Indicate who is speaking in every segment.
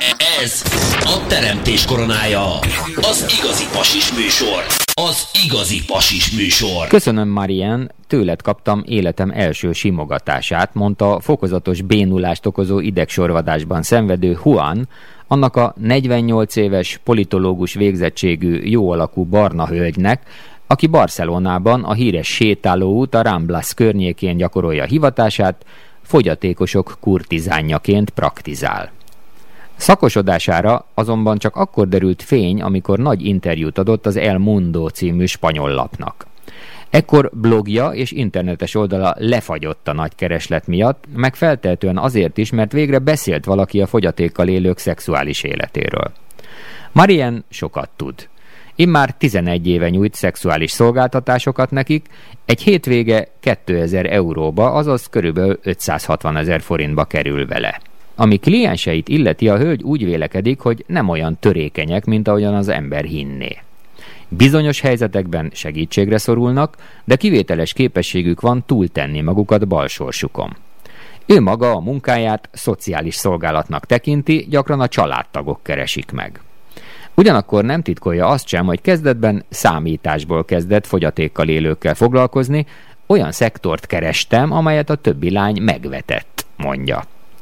Speaker 1: Ez a teremtés koronája. Az igazi pasis műsor. Az igazi pasis műsor.
Speaker 2: Köszönöm, Marian, tőled kaptam életem első simogatását, mondta fokozatos bénulást okozó idegsorvadásban szenvedő Juan, annak a 48 éves politológus végzettségű jó alakú barna hölgynek, aki Barcelonában a híres sétálóút a Ramblas környékén gyakorolja hivatását, fogyatékosok kurtizánjaként praktizál. Szakosodására azonban csak akkor derült fény, amikor nagy interjút adott az El Mundo című spanyol lapnak. Ekkor blogja és internetes oldala lefagyott a nagy kereslet miatt, meg feltehetően azért is, mert végre beszélt valaki a fogyatékkal élők szexuális életéről. Marian sokat tud. Immár 11 éve nyújt szexuális szolgáltatásokat nekik, egy hétvége 2000 euróba, azaz körülbelül 560 000 forintba kerül vele. Ami klienseit illeti, a hölgy úgy vélekedik, hogy nem olyan törékenyek, mint ahogyan az ember hinné. Bizonyos helyzetekben segítségre szorulnak, de kivételes képességük van túltenni magukat balsorsukon. Ő maga a munkáját szociális szolgálatnak tekinti, gyakran a családtagok keresik meg. Ugyanakkor nem titkolja azt sem, hogy kezdetben számításból kezdett fogyatékkal élőkkel foglalkozni, olyan szektort kerestem, amelyet a többi lány megvetett, mondja.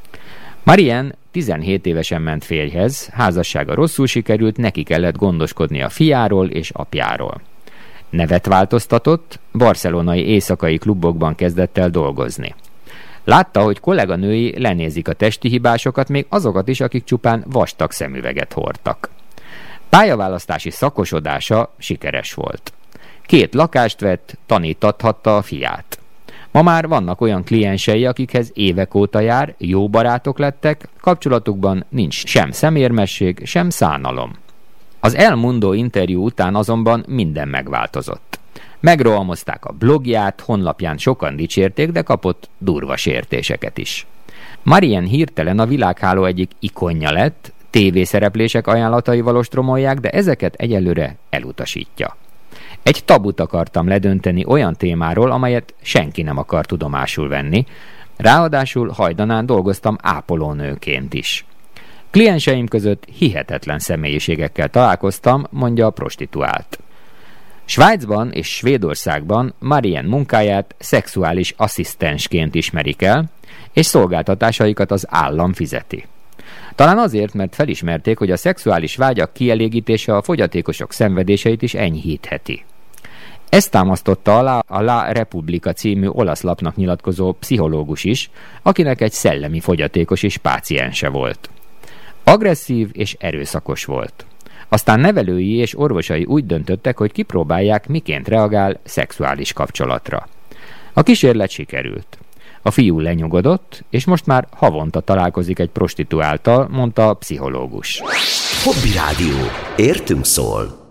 Speaker 2: Marian 17 évesen ment férjhez, házassága rosszul sikerült, neki kellett gondoskodni a fiáról és apjáról. Nevet változtatott, barcelonai éjszakai klubokban kezdett el dolgozni. Látta, hogy kolléganői lenézik a testi hibásokat, még azokat is, akik csupán vastag szemüveget hordtak. Pályaválasztási szakosodása sikeres volt. 2 lakást vett, tanítathatta a fiát. Ma már vannak olyan kliensei, akikhez évek óta jár, jó barátok lettek, kapcsolatukban nincs sem szemérmesség, sem szánalom. Az El Mundo interjú után azonban minden megváltozott. Megrohamozták a blogját, honlapján sokan dicsérték, de kapott durva sértéseket is. Marian hirtelen a világháló egyik ikonja lett, tévészereplések ajánlataival ostromolják, de ezeket egyelőre elutasítja. Egy tabut akartam ledönteni olyan témáról, amelyet senki nem akar tudomásul venni, ráadásul hajdanán dolgoztam ápolónőként is. Klienseim között hihetetlen személyiségekkel találkoztam, mondja a prostituált. Svájcban és Svédországban Marian munkáját szexuális asszisztensként ismerik el, és szolgáltatásaikat az állam fizeti. Talán azért, mert felismerték, hogy a szexuális vágyak kielégítése a fogyatékosok szenvedéseit is enyhítheti. Ezt támasztotta alá a La Repubblica című olasz lapnak nyilatkozó pszichológus is, akinek egy szellemi fogyatékos is páciense volt. Agresszív és erőszakos volt. Aztán nevelői és orvosai úgy döntöttek, hogy kipróbálják, miként reagál szexuális kapcsolatra. A kísérlet sikerült. A fiú lenyugodott, és most már havonta találkozik egy prostituálttal, mondta a pszichológus.
Speaker 1: Hobby Rádió. Értünk szól.